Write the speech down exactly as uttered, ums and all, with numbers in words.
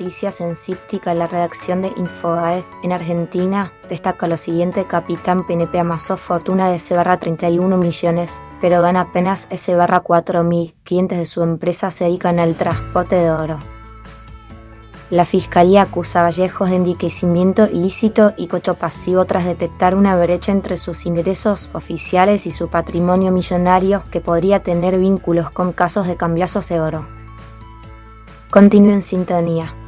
noticias en Cíptica, la redacción de Infobae en Argentina, destaca lo siguiente: capitán P N P amasó fortuna de S barra treinta y uno millones, pero gana apenas S barra cuatro mil. Clientes de su empresa se dedican al transporte de oro. La Fiscalía acusa a Vallejos de enriquecimiento ilícito y cohecho pasivo tras detectar una brecha entre sus ingresos oficiales y su patrimonio millonario que podría tener vínculos con casos de cambiazos de oro. Continúe en sintonía.